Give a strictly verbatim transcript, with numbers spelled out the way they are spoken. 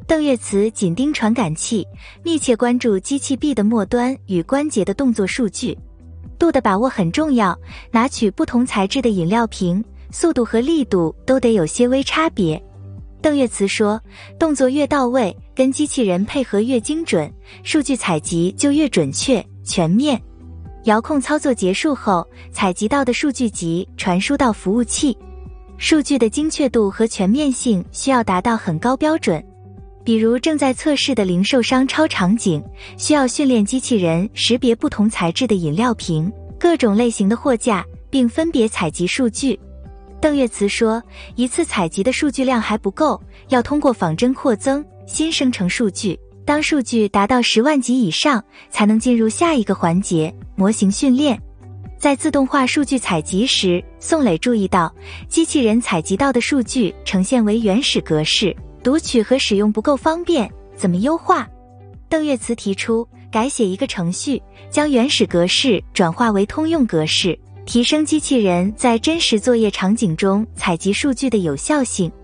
邓岳慈紧盯传感器，密切关注机器臂的末端与关节的动作数据。度的把握很重要，拿取不同材质的饮料瓶，速度和力度都得有些微差别。邓岳慈说，动作越到位，跟机器人配合越精准，数据采集就越准确、全面。遥控操作结束后，采集到的数据集传输到服务器。数据的精确度和全面性需要达到很高标准。比如正在测试的零售商超场景，需要训练机器人识别不同材质的饮料瓶、各种类型的货架，并分别采集数据。邓岳慈说，一次采集的数据量还不够，要通过仿真扩增，新生成数据。当数据达到十万级以上，才能进入下一个环节，模型训练。在自动化数据采集时，宋磊注意到，机器人采集到的数据呈现为原始格式，读取和使用不够方便，怎么优化？邓岳慈提出，改写一个程序，将原始格式转化为通用格式，提升机器人在真实作业场景中采集数据的有效性。